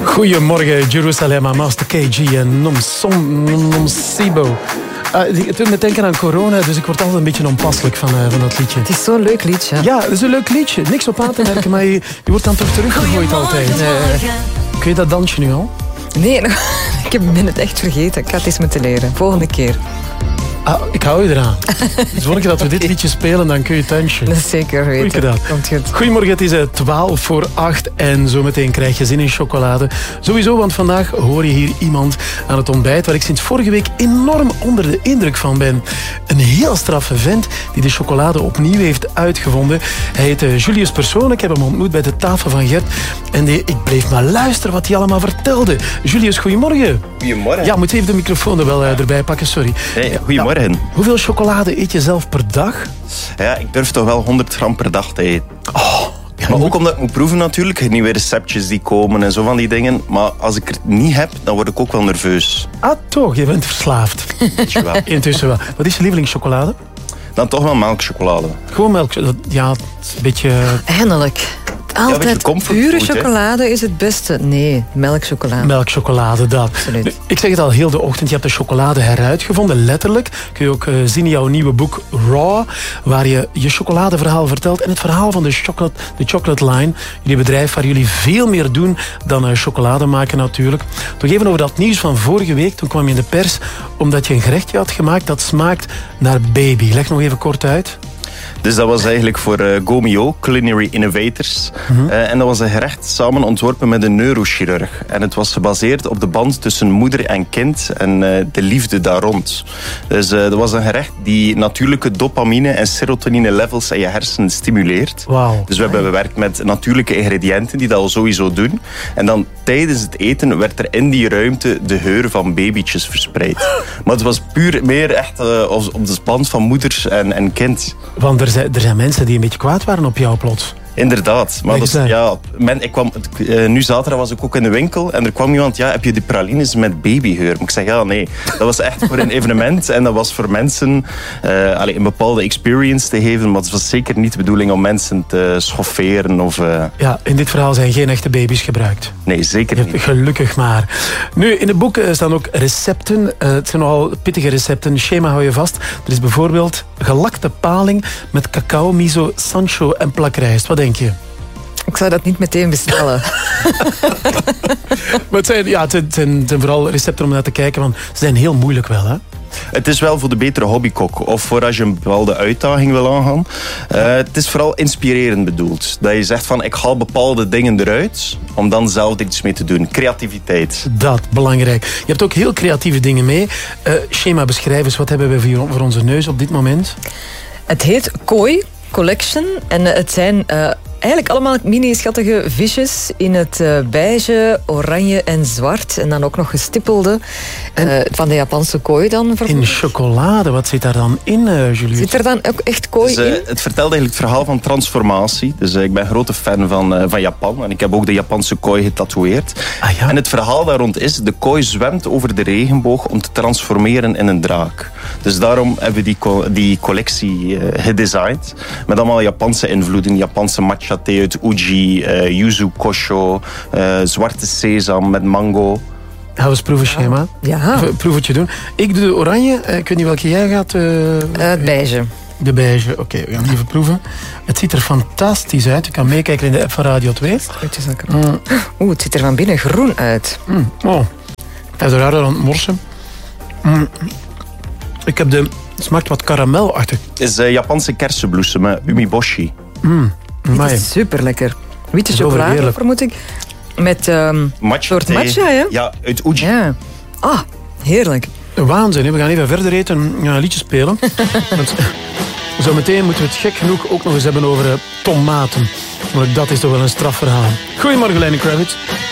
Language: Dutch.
Goedemorgen, Jeruzalem, Master KG en Nomsibo. Het doet me denken aan corona, dus ik word altijd een beetje onpasselijk van dat liedje. Het is zo'n leuk liedje. Ja, het is een leuk liedje. Niks op aan te merken, maar je wordt dan toch teruggegooid altijd. Kun je dat dansje nu al? Nee, ik ben het echt vergeten. Ik ga het eens moeten leren. Volgende keer. Ik hou je eraan. Dus de volgende keer dat we dit liedje spelen, dan kun je dansje. Dat is zeker weten. Goed gedaan. Komt goed. Goedemorgen, het is 7:12 en zometeen krijg je zin in chocolade. Sowieso, want vandaag hoor je hier iemand aan het ontbijt waar ik sinds vorige week enorm onder de indruk van ben. Een heel straffe vent die de chocolade opnieuw heeft uitgevonden. Hij heet Julius Persoon. Ik heb hem ontmoet bij de tafel van Gert. En ik bleef maar luisteren wat hij allemaal vertelde. Julius, goedemorgen. Goedemorgen. Ja, moet je even de microfoon er wel erbij pakken, sorry. Hey, goedemorgen. Hoeveel chocolade eet je zelf per dag? Ja, ik durf toch wel 100 gram per dag te eten. Ja, maar ook omdat ik moet proeven natuurlijk. Nieuwe receptjes die komen en zo van die dingen. Maar als ik het niet heb, dan word ik ook wel nerveus. Toch, je bent verslaafd. Intussen wel. Wat is je lievelingschocolade? Dan toch wel melkchocolade. Gewoon melk. Ja, het is een beetje... Eindelijk. Altijd pure chocolade is het beste. Nee, melkchocolade. Melkchocolade, dat. Absoluut. Ik zeg het al heel de ochtend, je hebt de chocolade heruitgevonden, letterlijk. Kun je ook zien in jouw nieuwe boek Raw, waar je je chocoladeverhaal vertelt en het verhaal van de Chocolate Line. Jullie bedrijf waar jullie veel meer doen dan chocolade maken natuurlijk. Toch even over dat nieuws van vorige week. Toen kwam je in de pers omdat je een gerechtje had gemaakt dat smaakt naar baby. Leg nog even kort uit. Dus dat was eigenlijk voor Gomio, Culinary Innovators. En dat was een gerecht samen ontworpen met een neurochirurg. En het was gebaseerd op de band tussen moeder en kind en de liefde daar rond. Dus dat was een gerecht die natuurlijke dopamine en serotonine levels in je hersenen stimuleert. Wow. Dus we hebben gewerkt met natuurlijke ingrediënten die dat al sowieso doen. En dan tijdens het eten werd er in die ruimte de geur van babytjes verspreid. Maar het was puur meer echt op de band van moeder en kind. Want er zijn mensen die een beetje kwaad waren op jou plots. Inderdaad. Maar nu zaterdag was ik ook in de winkel en er kwam iemand, heb je die pralines met babygeur? Maar ik zeg, nee. Dat was echt voor een evenement en dat was voor mensen een bepaalde experience te geven, maar het was zeker niet de bedoeling om mensen te schofferen of... Ja, in dit verhaal zijn geen echte baby's gebruikt. Nee, zeker niet. Gelukkig maar. Nu, in het boek staan ook recepten. Het zijn nogal pittige recepten. Schema hou je vast. Er is bijvoorbeeld gelakte paling met cacao, miso, sancho en plakrijst. Wat denk je? Ik zou dat niet meteen bestellen. Maar het zijn vooral recepten om naar te kijken, want ze zijn heel moeilijk wel, hè? Het is wel voor de betere hobbykok of voor als je een bepaalde uitdaging wil aangaan. Het is vooral inspirerend bedoeld. Dat je zegt van, ik haal bepaalde dingen eruit om dan zelf iets mee te doen. Creativiteit. Dat, belangrijk. Je hebt ook heel creatieve dingen mee. Schema, beschrijf eens, wat hebben we voor onze neus op dit moment? Het heet Koi Collection en het zijn... eigenlijk allemaal mini-schattige visjes in het beige, oranje en zwart. En dan ook nog gestippelde van de Japanse kooi dan. In chocolade, wat zit daar dan in, Julius? Zit er dan ook echt kooi in? Het vertelt eigenlijk het verhaal van transformatie. Dus ik ben een grote fan van Japan. En ik heb ook de Japanse kooi getatoeëerd. Ah, ja? En het verhaal daar rond is, de kooi zwemt over de regenboog om te transformeren in een draak. Dus daarom hebben we die collectie gedesigned. Met allemaal Japanse invloeden. Japanse matcha thee uit Uji, yuzu kosho, zwarte sesam met mango. Gaan we eens proeven, Schema? Ja. Even een proevertje doen. Ik doe de oranje. Ik weet niet welke jij gaat. Het beige. De beige. Oké, we gaan even proeven. Het ziet er fantastisch uit. Je kan meekijken in de app van Radio 2. Het ziet er van binnen groen uit. Oh, hij is er raar aan het morsen. Ik heb het smaakt wat karamelachtig. Het is Japanse kersenbloesem, umiboshi. Het is super lekker. Witte chocolade, vermoed ik. Met een soort matcha, hè? Ja, uit Uji. Ja. Ah, heerlijk. Waanzin, hè? We gaan even verder eten en een liedje spelen. Zometeen moeten we het gek genoeg ook nog eens hebben over tomaten. Maar dat is toch wel een strafverhaal. Goedemorgen, Lenny Kravitz.